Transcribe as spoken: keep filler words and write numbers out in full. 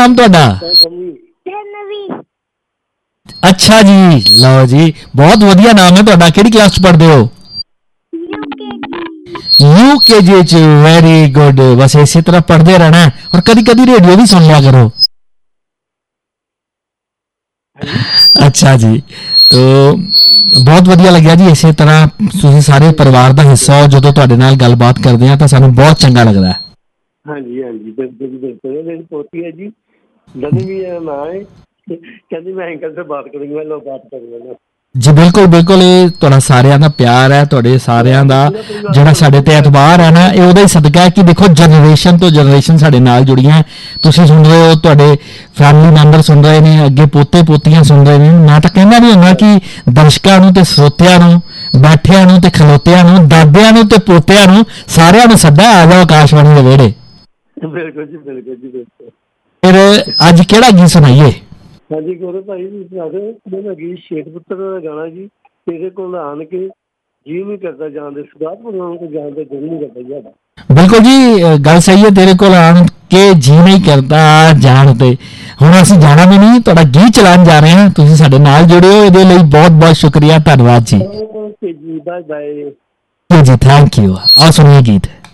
नाम तुहाडा? अच्छा जी, लो जी, बहुत वधिया नाम है तुहाडा। किहड़ी क्लास च पढ़दे हो? यूकेजी च। Very good. बस इसी तरह पढ़ते रहना है और कभी कभी रेडियो भी सुन लिया करो। अच्छा जी, तो बहुत वधिया लग्या जी। इसे तरह तुसीं सारे परिवार का हिस्सा हो, जदों तुहाडे नाल गलबात करदे हां तां सानूं बहुत चंगा लगदा है। हाँ जी, हाँ जी, बिल्कुल जी, बिल्कुल। ये मेरी पोती है जी, ननी भी है, माँ है, कहती मैं अंकल से बात करूंगी, मैं लो बात करूंगा ना। जी बिल्कुल बिल्कुल, ये तुहाडा सारिਆਂ ਦਾ ਪਿਆਰ ਹੈ, ਤੁਹਾਡੇ ਸਾਰਿਆਂ ਦਾ ਜਿਹੜਾ ਸਾਡੇ ਤੇ ਇਤਬਾਰ ਹੈ ਨਾ, ਇਹ ਉਹਦਾ ਹੀ ਸਦਕਾ ਹੈ ਕਿ ਦੇਖੋ ਜਨਰੇਸ਼ਨ ਤੋਂ ਜਨਰੇਸ਼ਨ ਸਾਡੇ ਨਾਲ ਜੁੜੀਆਂ। ਤੁਸੀਂ ਸੁਣ ਰਹੇ ਹੋ, ਤੁਹਾਡੇ ਫੈਮਿਲੀ ਮੈਂਬਰ ਸੁਣ ਰਹੇ ਨੇ, ਅੱਗੇ ਪੋਤੇ ਪੋਤੀਆਂ ਸੁਣ ਰਹੇ ਨੇ। ਮੈਂ ਤਾਂ ਕਹਿੰਦਾ ਨਹੀਂ ਹੁੰਦਾ ਕਿ ਦਰਸ਼ਕਾਂ ਨੂੰ ਤੇ ਸਰੋਤਿਆਂ ਨੂੰ, ਬੈਠਿਆਂ ਨੂੰ ਤੇ ਖਲੋਤਿਆਂ ਨੂੰ, ਦਾਦਿਆਂ ਨੂੰ ਤੇ ਪੋਤਿਆਂ ਨੂੰ, ਸਾਰਿਆਂ ਨੂੰ ਸੱਦਾ, ਆ ਜਾਓ ਆਕਾਸ਼ਵਾਣੀ ਦੇ ਵਿਹੜੇ। ਬਿਲਕੁਲ ਜੀ, ਬਿਲकुल ਜੀ, ਬਿਲकुल। ਫਿਰ ਅੱਜ ਕਿਹੜਾ ਗੀਤ ਸੁਣਾਈਏ? ਹਾਂਜੀ ਗੌਰਵ ਭਾਈ ਜੀ, ਸੁਣਾ ਦਿਓ। ਮੇਰਾ ਗੀਤ ਸ਼ੇਖ ਪੁੱਤਰ ਦਾ ਗਾਣਾ ਜੀ, ਤੇਰੇ ਕੋਲ ਆਣ ਕੇ ਜੀ ਨਹੀਂ ਕਰਦਾ ਜਾਣ ਦੇ, ਸੁਗਾਤ ਬਣਾਉਣ ਕੇ ਜਾਣ ਦੇ ਦਿਲ ਨਹੀਂ ਕਰਦਾ ਜੀ ਸਾਡਾ। ਬਿਲਕੁਲ ਜੀ, ਗੱਲ ਸਹੀ ਹੈ। ਤੇਰੇ ਕੋਲ ਆਣ ਕੇ ਜੀ ਨਹੀਂ ਕਰਦਾ ਜਾਣ ਤੇ। ਹੁਣ ਅਸੀਂ ਜਾਣਾ ਵੀ ਨਹੀਂ, ਤੁਹਾਡਾ ਗੀਤ ਚਲਾਉਣ ਜਾ ਰਹੇ ਹਾਂ। ਤੁਸੀਂ ਸਾਡੇ ਨਾਲ ਜੁੜੇ ਹੋ, ਇਹਦੇ ਲਈ ਬਹੁਤ ਬਹੁਤ ਸ਼ੁਕਰੀਆ, ਧੰਨਵਾਦ ਜੀ। ਓਕੇ ਜੀ, ਬਾਏ ਬਾਏ ਜੀ, ਥੈਂਕ ਯੂ। ਆਓ ਸੁਣੀਏ ਗੀਤ।